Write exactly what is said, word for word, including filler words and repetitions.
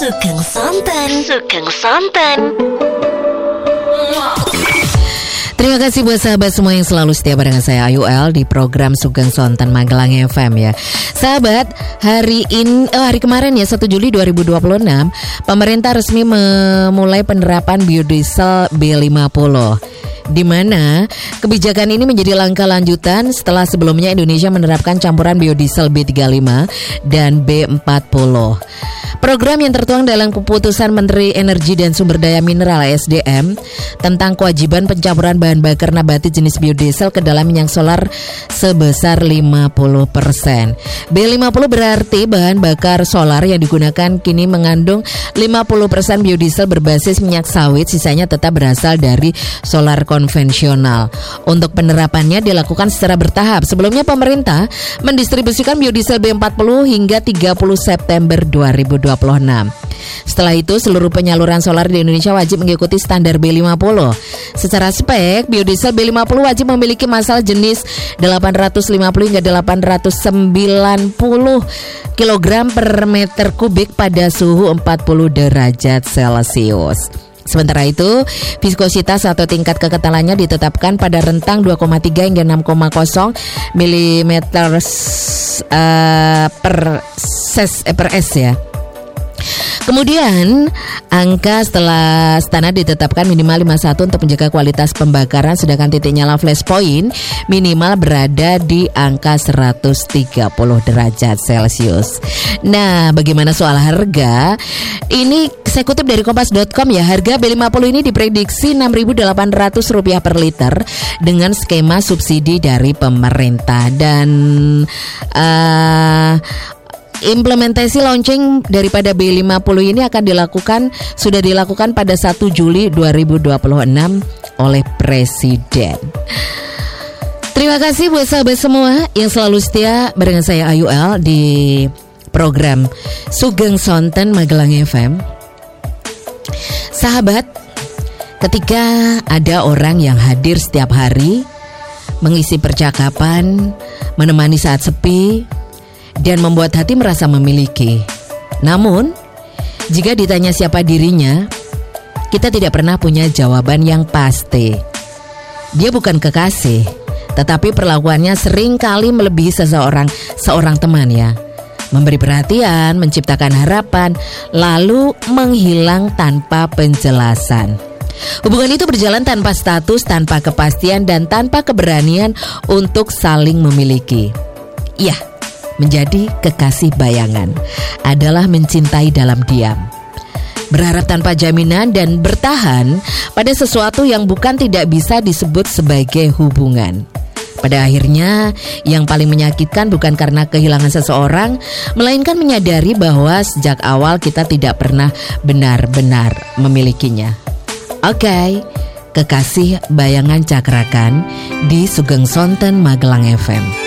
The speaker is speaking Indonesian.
Sugeng Sonten, Sugeng Sonten. Terima kasih buat sahabat semua yang selalu setia barengan saya Ayu L di program Sugeng Sonten Magelang F M ya. Sahabat, hari ini oh, hari kemarin ya satu Juli dua ribu dua puluh enam, pemerintah resmi memulai penerapan biodiesel B lima puluh. Di mana kebijakan ini menjadi langkah lanjutan setelah sebelumnya Indonesia menerapkan campuran biodiesel B tiga puluh lima dan B empat puluh. Program yang tertuang dalam keputusan Menteri Energi dan Sumber Daya Mineral S D M tentang kewajiban pencampuran bahan bakar nabati jenis biodiesel ke dalam minyak solar sebesar lima puluh persen. B lima puluh berarti bahan bakar solar yang digunakan kini mengandung lima puluh persen biodiesel berbasis minyak sawit, sisanya tetap berasal dari solar konvensional. Untuk penerapannya dilakukan secara bertahap. Sebelumnya pemerintah mendistribusikan biodiesel B empat puluh hingga tiga puluh September dua ribu dua puluh enam. Setelah itu seluruh penyaluran solar di Indonesia wajib mengikuti standar B lima puluh. Secara spek, biodiesel B lima puluh wajib memiliki massa jenis delapan ratus lima puluh hingga delapan ratus sembilan puluh kilogram per meter kubik pada suhu empat puluh derajat Celcius. Sementara itu, viskositas atau tingkat kekentalannya ditetapkan pada rentang dua koma tiga hingga enam koma nol milimeter uh, per ses, eh, per S ya. Kemudian angka setelah standar ditetapkan minimal lima puluh satu untuk menjaga kualitas pembakaran, sedangkan titik nyala flash point minimal berada di angka seratus tiga puluh derajat Celcius. Nah, bagaimana soal harga? Ini saya kutip dari kompas dot com ya. Harga B lima puluh ini diprediksi enam ribu delapan ratus rupiah per liter dengan skema subsidi dari pemerintah. Dan uh, implementasi launching daripada B lima puluh ini akan dilakukan sudah dilakukan pada satu Juli dua ribu dua puluh enam oleh Presiden. Terima kasih buat sahabat semua yang selalu setia barengan saya Ayu L di program Sugeng Sonten Magelang F M. Sahabat, ketika ada orang yang hadir setiap hari mengisi percakapan, menemani saat sepi, dan membuat hati merasa memiliki. Namun, jika ditanya siapa dirinya, kita tidak pernah punya jawaban yang pasti. Dia bukan kekasih, tetapi perlakuannya sering kali melebihi seseorang, seorang teman ya. Memberi perhatian, menciptakan harapan, lalu menghilang tanpa penjelasan. Hubungan itu berjalan tanpa status, tanpa kepastian, dan tanpa keberanian untuk saling memiliki. Ya, menjadi kekasih bayangan adalah mencintai dalam diam, berharap tanpa jaminan, dan bertahan pada sesuatu yang bukan tidak bisa disebut sebagai hubungan. Pada akhirnya, yang paling menyakitkan bukan karena kehilangan seseorang, melainkan menyadari bahwa sejak awal kita tidak pernah benar-benar memilikinya. Oke, okay, kekasih bayangan cakrakan di Sugeng Sonten Magelang F M.